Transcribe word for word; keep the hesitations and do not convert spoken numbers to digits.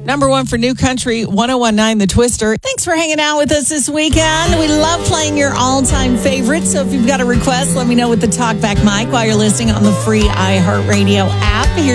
Number one for New Country, one oh one nine The Twister. Thanks for hanging out with us this weekend. We love playing your all-time favorites. So if you've got a request, let me know with the Talkback mic while you're listening on the free iHeartRadio app. Here's